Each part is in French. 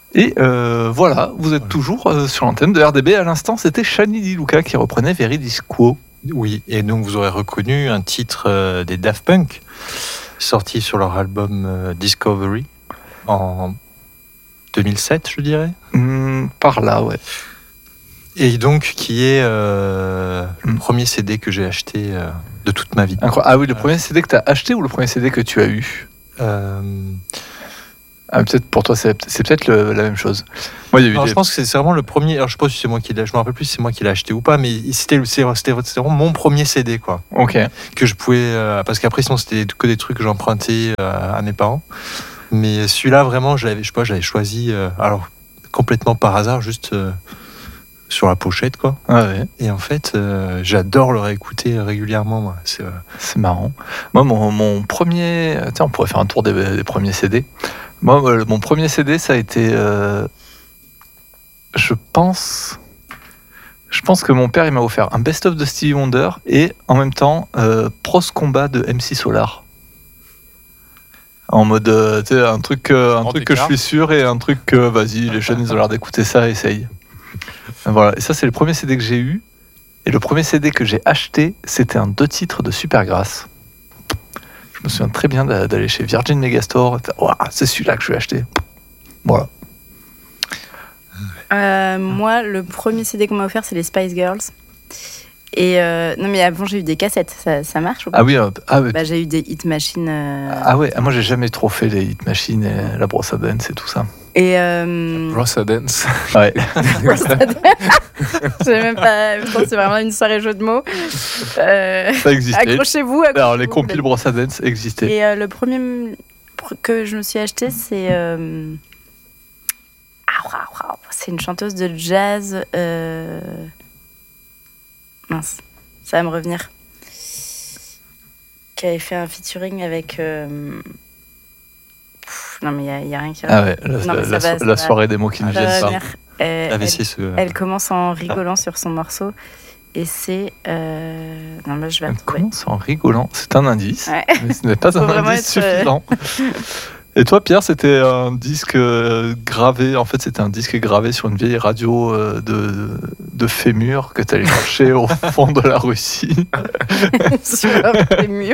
Et voilà, vous êtes toujours sur l'antenne de RDB. À l'instant, c'était Shani Di Luca qui reprenait Veridisquo. Oui, et donc vous aurez reconnu un titre des Daft Punk, sorti sur leur album Discovery en 2007, je dirais. Par là, ouais. Et donc, qui est le premier CD que j'ai acheté de toute ma vie. Incroyable. Ah oui, le premier CD que tu as acheté ou le premier CD que tu as eu peut-être pour toi, c'est peut-être la même chose. Moi, je pense que c'est vraiment le premier. Alors, je sais pas si c'est moi qui l'ai. Je me rappelle plus si c'est moi qui l'ai acheté ou pas, mais c'était vraiment mon premier CD, quoi. Ok. Que je pouvais, parce qu'après sinon c'était que des trucs que j'empruntais à mes parents. Mais celui-là vraiment, je l'avais choisi. Alors complètement par hasard, juste sur la pochette, quoi. Ah ouais. Et en fait, j'adore le réécouter régulièrement, moi. C'est marrant. Moi, mon premier. Tiens, on pourrait faire un tour des premiers CD. Moi, mon premier CD, ça a été. Je pense que mon père, il m'a offert un best-of de Stevie Wonder et en même temps Pros Combat de MC Solar. En mode, tu sais, un truc que je suis sûr et un truc que, vas-y, les jeunes, ils ont l'air d'écouter ça, essaye. Voilà. Et ça, c'est le premier CD que j'ai eu. Et le premier CD que j'ai acheté, c'était un 2 titres de Supergrass. Je me souviens très bien d'aller chez Virgin Megastore. C'est celui-là que je vais acheter. Voilà. Moi, le premier CD qu'on m'a offert, c'est les Spice Girls. Et non, mais avant, j'ai eu des cassettes. Ça marche ou pas? Ah oui. J'ai eu des Hit Machine. Ah ouais. Moi, j'ai jamais trop fait les Hit Machine et la brosse à dance et tout ça. Et Brosse à dance. Ouais. Je sais même pas. Je pense que c'est vraiment une soirée jeu de mots. Ça existait. Accrochez-vous. Alors, les compiles brosse à dance existaient. Et le premier que je me suis acheté, c'est. C'est une chanteuse de jazz. Mince, ça va me revenir. Qui avait fait un featuring avec. Non, mais il n'y a rien qui va. Ah ouais, la soirée des mots qui ne viennent pas. Elle commence en rigolant sur son morceau. Et c'est. Non, mais je vais Elle commence en rigolant. C'est un indice. Ouais. Mais ce n'est pas un indice suffisant. Et toi, Pierre, c'était un disque gravé. En fait, c'était un disque gravé sur une vieille radio de fémur que tu allais chercher au fond de la Russie. Sur un fémur.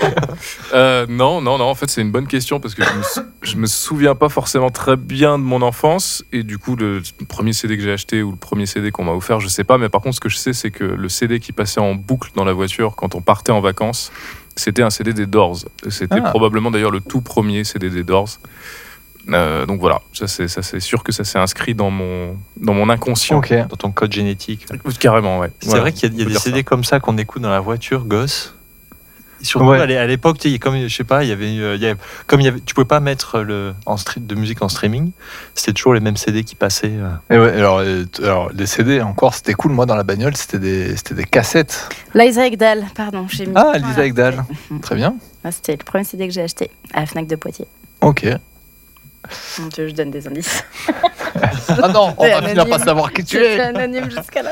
Non. En fait, c'est une bonne question parce que je me souviens pas forcément très bien de mon enfance. Et du coup, le premier CD que j'ai acheté ou le premier CD qu'on m'a offert, je sais pas. Mais par contre, ce que je sais, c'est que le CD qui passait en boucle dans la voiture quand on partait en vacances, c'était un CD des Doors. C'était probablement d'ailleurs le tout premier CD des Doors. Donc voilà, ça c'est sûr que ça s'est inscrit dans mon inconscient. Okay. Dans ton code génétique. Carrément, ouais. C'est vrai qu'il y a des CD comme ça qu'on écoute dans la voiture, gosse. Surtout à l'époque, comme je sais pas, tu pouvais pas mettre de musique en streaming. C'était toujours les mêmes CD qui passaient. Et ouais, alors les CD encore, c'était cool. Moi, dans la bagnole, c'était des cassettes. Liza Ekdahl, pardon, j'ai mis. Ah, Liza Ekdahl, très bien. C'était le premier CD que j'ai acheté à la Fnac de Poitiers. Ok. Mon Dieu, je donne des indices. Ah non, on va finir par savoir qui tu es. Je suis anonyme jusqu'à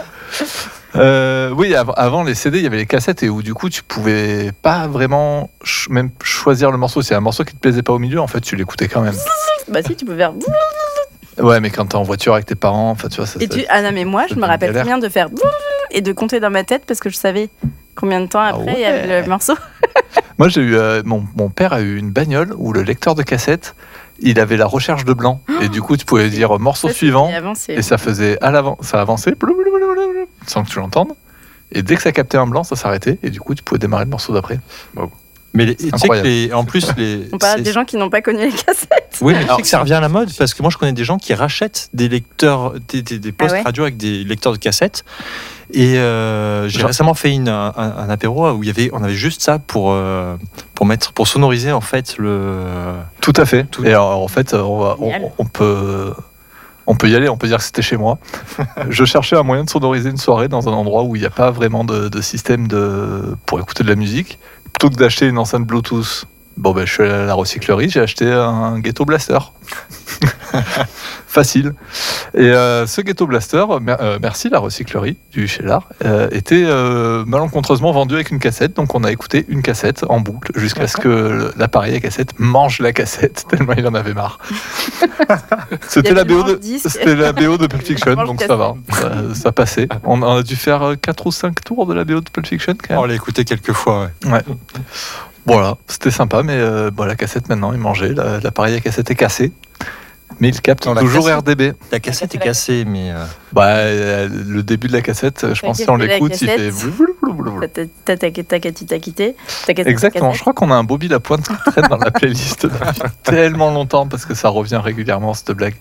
là. Oui, avant les CD, il y avait les cassettes et où du coup tu pouvais pas vraiment même choisir le morceau. C'est un morceau qui te plaisait pas au milieu, en fait, tu l'écoutais quand même. Bah si, tu peux faire. Ouais, mais quand t'es en voiture avec tes parents, enfin tu vois ça. Ah non, mais moi, je me rappelle très bien de faire et de compter dans ma tête parce que je savais combien de temps après il y avait le morceau. Moi, j'ai eu mon père a eu une bagnole où le lecteur de cassette, il avait la recherche de blanc et du coup tu pouvais dire morceau suivant et ça faisait à l'avant, ça avançait sans que tu l'entendes et dès que ça captait un blanc, ça s'arrêtait et du coup tu pouvais démarrer le morceau d'après. Wow. Mais tu sais que en plus on parle des gens qui n'ont pas connu les cassettes. Oui, mais tu sais que ça revient à la mode parce que moi je connais des gens qui rachètent des lecteurs, des postes radio avec des lecteurs de cassettes. Et j'ai récemment fait un apéro où on avait juste ça pour sonoriser en fait le. Tout à fait. Et alors, en fait, on peut y aller. On peut dire que c'était chez moi. Je cherchais un moyen de sonoriser une soirée dans un endroit où il n'y a pas vraiment de système pour écouter de la musique. Plutôt que d'acheter une enceinte Bluetooth, je suis allé à la recyclerie, j'ai acheté un Ghetto Blaster. Facile. Et ce Ghetto Blaster, merci la recyclerie du Shelar, était malencontreusement vendu avec une cassette. Donc on a écouté une cassette en boucle jusqu'à ce que l'appareil à cassette mange la cassette, tellement il en avait marre. C'était la BO de Pulp Fiction, donc ça va. Ça passait. On a dû faire 4 ou 5 tours de la BO de Pulp Fiction quand même. On l'a écouté quelques fois, ouais. Voilà, c'était sympa, mais la cassette maintenant, il mangeait. L'appareil à cassette est cassé, mais il capte toujours RDB. La cassette est cassée, mais... le début de la cassette, je pense que si on l'écoute, il fait... T'as quitté. Exactement, je crois qu'on a un Bobby Lapointe qui traîne dans la playlist depuis tellement longtemps, parce que ça revient régulièrement, cette blague.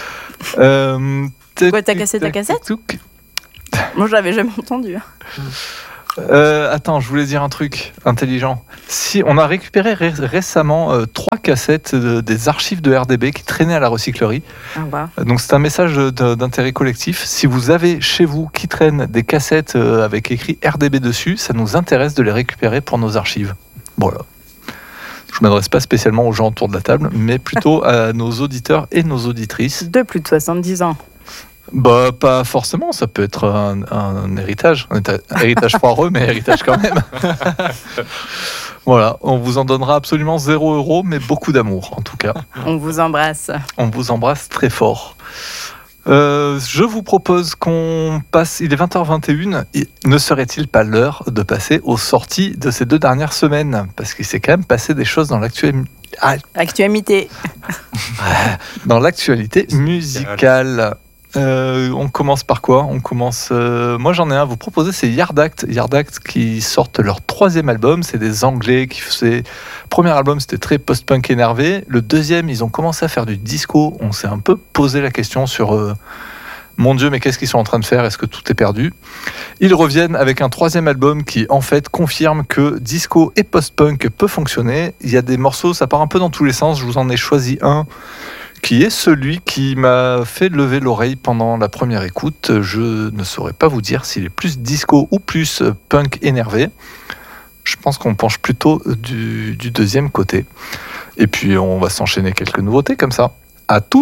Quoi, t'as cassé ta cassette ? Moi, je l'avais jamais entendu. Attends, je voulais dire un truc intelligent. Si on a récupéré récemment 3 cassettes des archives de RDB qui traînaient à la recyclerie. Donc c'est un message d'intérêt collectif. Si vous avez chez vous qui traînent des cassettes avec écrit RDB dessus, ça nous intéresse de les récupérer pour nos archives. Voilà. Je ne m'adresse pas spécialement aux gens autour de la table, mais plutôt à nos auditeurs et nos auditrices. De plus de 70 ans. Pas forcément, ça peut être un héritage. Un héritage foireux, mais héritage quand même. Voilà, on vous en donnera absolument 0 €, mais beaucoup d'amour en tout cas. On vous embrasse. On vous embrasse très fort. Je vous propose qu'on passe, il est 20h21, ne serait-il pas l'heure de passer aux sorties de ces 2 dernières semaines ? Parce qu'il s'est quand même passé des choses dans Actualité. Dans l'actualité musicale. On commence par quoi ? Moi j'en ai un à vous proposer, c'est Yard Act. Yard Act qui sortent leur 3e album. C'est des Anglais qui faisaient... Premier album c'était très post-punk énervé. Le 2e ils ont commencé à faire du disco. On s'est un peu posé la question sur mon Dieu, mais qu'est-ce qu'ils sont en train de faire ? Est-ce que tout est perdu ? Ils reviennent avec un 3e album qui en fait confirme que disco et post-punk peut fonctionner. Il y a des morceaux, ça part un peu dans tous les sens. Je vous en ai choisi un qui est celui qui m'a fait lever l'oreille pendant la première écoute. Je ne saurais pas vous dire s'il est plus disco ou plus punk énervé. Je pense qu'on penche plutôt du 2e côté. Et puis on va s'enchaîner quelques nouveautés comme ça. À tout